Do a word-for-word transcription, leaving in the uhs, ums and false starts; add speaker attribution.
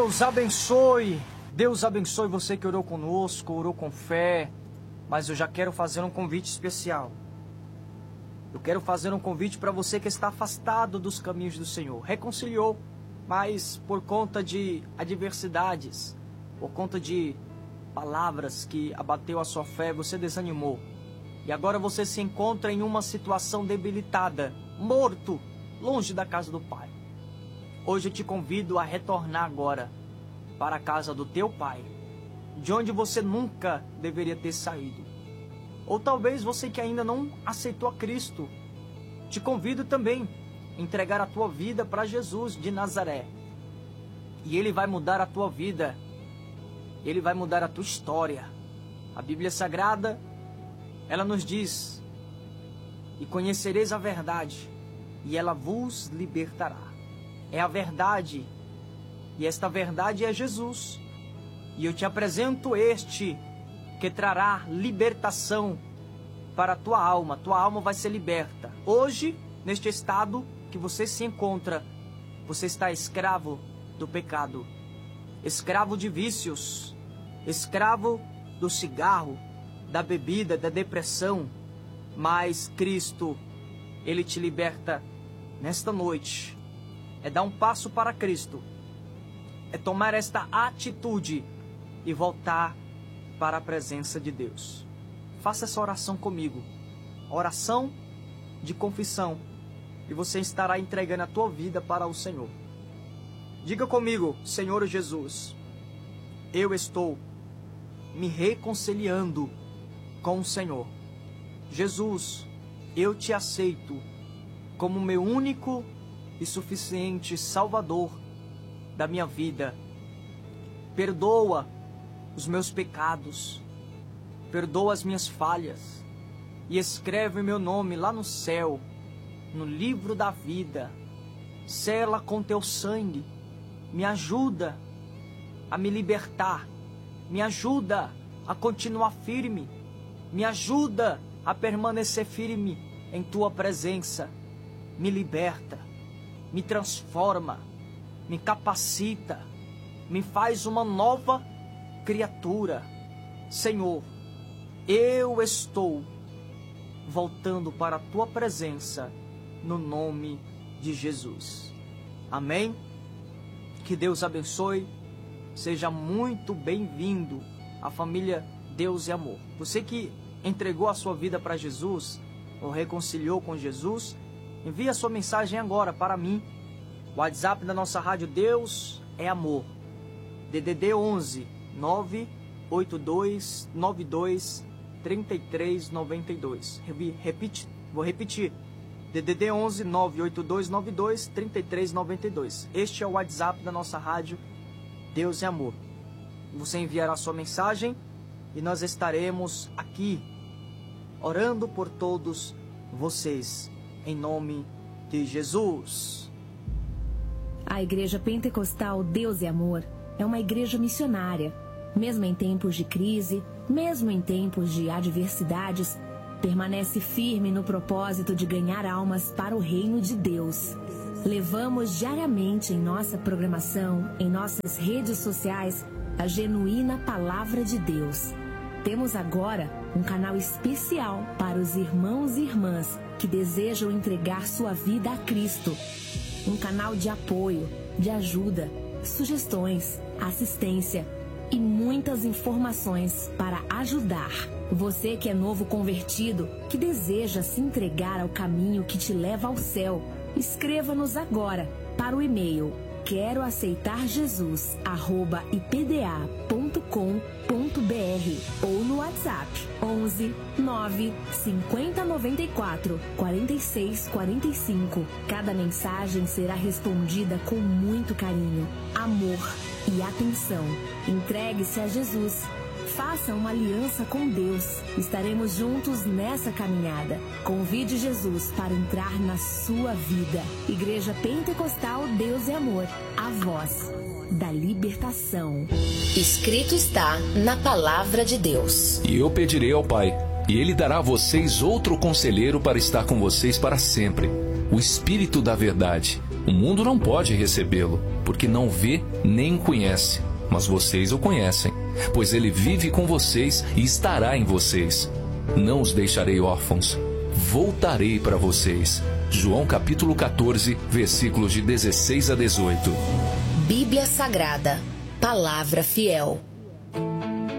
Speaker 1: Deus abençoe, Deus abençoe você que orou conosco, orou com fé, mas eu já quero fazer um convite especial. Eu quero fazer um convite para você que está afastado dos caminhos do Senhor. Reconciliou, mas por conta de adversidades, por conta de palavras que abateu a sua fé, você desanimou. E agora você se encontra em uma situação debilitada, morto, longe da casa do Pai. Hoje eu te convido a retornar agora para a casa do teu Pai, de onde você nunca deveria ter saído. Ou talvez você que ainda não aceitou a Cristo, te convido também a entregar a tua vida para Jesus de Nazaré. E Ele vai mudar a tua vida, Ele vai mudar a tua história. A Bíblia Sagrada, ela nos diz: e conhecereis a verdade, e ela vos libertará. É a verdade, e esta verdade é Jesus. E eu te apresento este que trará libertação para a tua alma. Tua alma vai ser liberta. Hoje, neste estado que você se encontra, você está escravo do pecado, escravo de vícios, escravo do cigarro, da bebida, da depressão. Mas Cristo, Ele te liberta nesta noite. É dar um passo para Cristo, é tomar esta atitude e voltar para a presença de Deus. Faça essa oração comigo, oração de confissão, e você estará entregando a tua vida para o Senhor. Diga comigo: Senhor Jesus, eu estou me reconciliando com o Senhor. Jesus, eu te aceito como meu único e suficiente Salvador da minha vida. Perdoa os meus pecados, perdoa as minhas falhas e escreve meu nome lá no céu, no livro da vida. Sela com teu sangue, me ajuda a me libertar, me ajuda a continuar firme, me ajuda a permanecer firme em tua presença. Me liberta, me transforma, me capacita, me faz uma nova criatura. Senhor, eu estou voltando para a tua presença no nome de Jesus. Amém? Que Deus abençoe. Seja muito bem-vindo à família Deus e Amor. Você que entregou a sua vida para Jesus ou reconciliou com Jesus, envie a sua mensagem agora para mim. O WhatsApp da nossa rádio Deus é Amor. D D D onze nove oito dois nove dois três três nove dois. Repite, vou repetir. D D D onze nove oito dois nove dois três três nove dois. Este é o WhatsApp da nossa rádio Deus é Amor. Você enviará a sua mensagem e nós estaremos aqui orando por todos vocês, em nome de Jesus.
Speaker 2: A Igreja Pentecostal Deus é Amor é uma igreja missionária. Mesmo em tempos de crise, mesmo em tempos de adversidades, permanece firme no propósito de ganhar almas para o reino de Deus. Levamos diariamente em nossa programação, em nossas redes sociais, a genuína Palavra de Deus. Temos agora um canal especial para os irmãos e irmãs que desejam entregar sua vida a Cristo. Um canal de apoio, de ajuda, sugestões, assistência e muitas informações para ajudar. Você que é novo convertido, que deseja se entregar ao caminho que te leva ao céu, escreva-nos agora para o e-mail quero aceitar Jesus arroba i p d a ponto com ponto b r ou no WhatsApp onze nove cinquenta noventa e quatro quarenta e seis quarenta e cinco. Cada mensagem será respondida com muito carinho, amor e atenção. Entregue-se a Jesus. Faça uma aliança com Deus. Estaremos juntos nessa caminhada. Convide Jesus para entrar na sua vida. Igreja Pentecostal Deus é Amor. A voz da libertação.
Speaker 3: Escrito está na Palavra de Deus.
Speaker 4: E eu pedirei ao Pai,
Speaker 3: E ele dará a vocês outro conselheiro para estar com vocês para sempre, o Espírito da Verdade. O mundo não pode recebê-lo, porque não vê nem o conhece, mas vocês o conhecem, pois ele vive com vocês e estará em vocês. Não os deixarei órfãos, voltarei para vocês. João capítulo quatorze, versículos de dezesseis a dezoito.
Speaker 4: Bíblia Sagrada, Palavra Fiel.